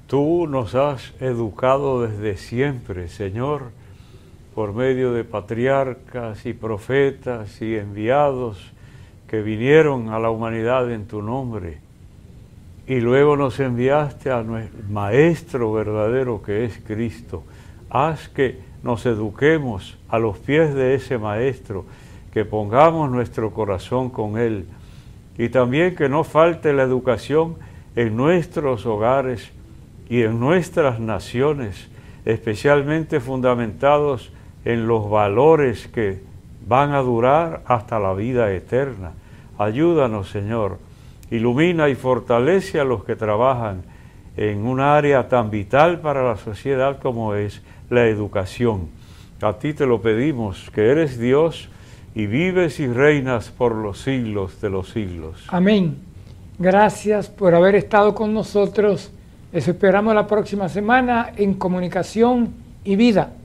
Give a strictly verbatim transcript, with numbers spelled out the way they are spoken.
Tú nos has educado desde siempre, Señor, por medio de patriarcas y profetas y enviados que vinieron a la humanidad en tu nombre. Y luego nos enviaste a nuestro Maestro verdadero que es Cristo. Haz que nos eduquemos a los pies de ese Maestro, que pongamos nuestro corazón con Él. Y también que no falte la educación en nuestros hogares y en nuestras naciones, especialmente fundamentados en los valores que van a durar hasta la vida eterna. Ayúdanos, Señor. Ilumina y fortalece a los que trabajan en un área tan vital para la sociedad como es la educación. A ti te lo pedimos, que eres Dios y vives y reinas por los siglos de los siglos. Amén. Gracias por haber estado con nosotros. Les esperamos la próxima semana en Comunicación y Vida.